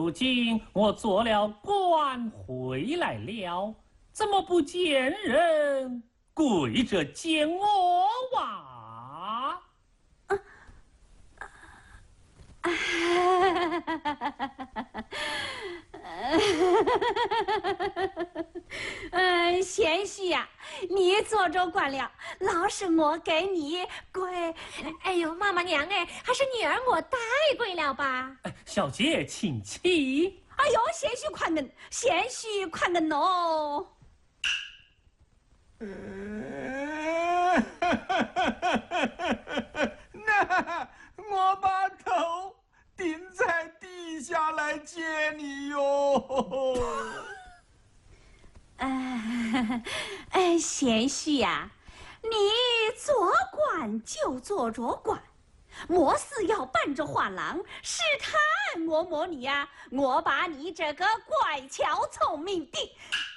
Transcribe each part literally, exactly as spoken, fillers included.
如今我做了官回来了，怎么不见人跪着见我哇？ 嗯，贤婿呀，你做着官了，老是我给你跪。 哎呦，妈妈娘哎，还是女儿我带跪了吧？ 小姐请起。 哎呦，贤婿宽恩，贤婿宽恩哦。 那我把头顶在地下来接你哟。 哎哎，贤婿呀，你做官就做着官，莫是要扮着画廊试探我摸你呀、啊！我把你这个乖巧聪明的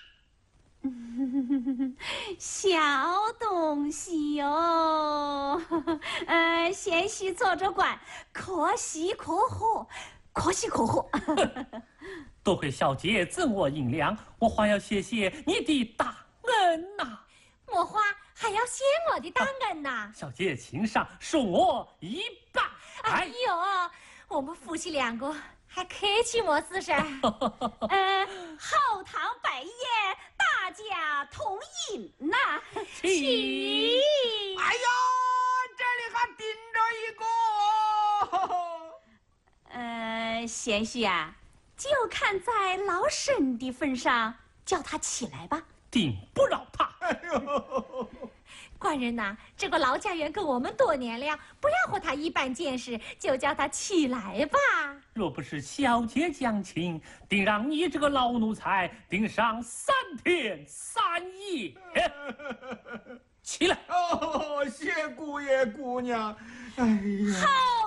小东西哟、哦，呃，贤婿做着官，可喜可贺，可喜可贺。 多亏小姐赠我银两，我还要谢谢你的大恩呐、啊！ 莫花还要谢我的大恩呐、啊！ 小姐请上，送我一百。 哎呦，我们夫妻两个还客气么事噻？ 呃，后堂百宴，大家同饮呐、啊。 起！ 哎呦，这里还顶着一个、哦。 呃，贤婿啊。就看在老身的份上，叫他起来吧。 定不饶他！ 哎呦， 官人呐、啊，这个老家园跟我们多年了，不要和他一般见识，就叫他起来吧。 若不是小姐讲情，定让你这个老奴才盯上三天三夜。起来！ 哦，谢姑爷姑娘。哎呀。 好。